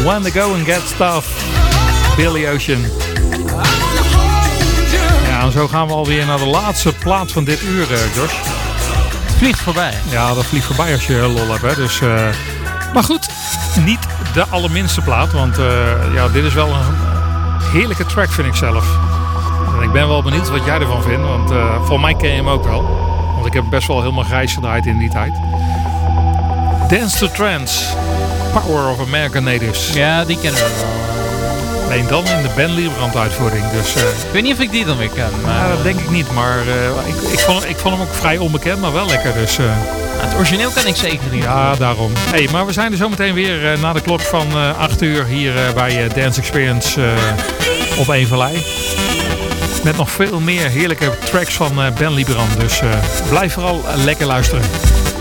When the Going Gets Tough. Billy Ocean. Ja, en zo gaan we alweer naar de laatste plaat van dit uur, Josh. Het vliegt voorbij. Ja, dat vliegt voorbij als je lol hebt. Hè. Dus, maar goed, niet de allerminste plaat. Want ja, dit is wel een heerlijke track, vind ik zelf. En ik ben wel benieuwd wat jij ervan vindt. Want voor mij ken je hem ook wel. Want ik heb best wel helemaal grijs gedraaid in die tijd. Dance to Trance. Power of American Natives. Ja, die kennen we wel. Alleen dan in de Ben Liebrand uitvoering. Dus, ik weet niet of ik die dan weer ken. Maar... Ja, dat denk ik niet. Maar ik vond hem ook vrij onbekend, maar wel lekker. Dus, het origineel ken ik zeker niet. Ja, daarom. Hey, maar we zijn er zo meteen weer na de klok van 8 uur hier bij Dance Experience op Evenlei. Met nog veel meer heerlijke tracks van Ben Liebrand. Dus blijf vooral lekker luisteren.